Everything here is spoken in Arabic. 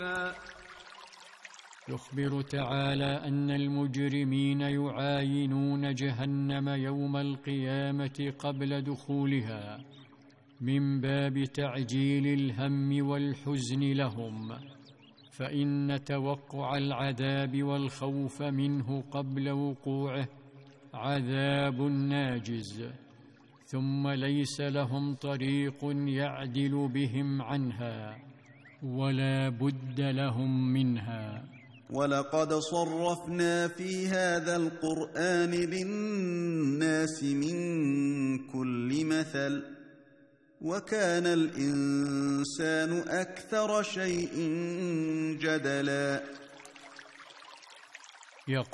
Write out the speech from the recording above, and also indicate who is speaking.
Speaker 1: يخبر تعالى أن المجرمين يعاينون جهنم يوم القيامة قبل دخولها من باب تعجيل الهم والحزن لهم، فإن توقع العذاب والخوف منه قبل وقوعه عذاب ناجز، ثم ليس لهم طريق يعدل بهم عنها ولا بد لهم منها.
Speaker 2: ولقد صرفنا في هذا القرآن للناس من كل مثل وكان الإنسان أكثر شيء جدلا.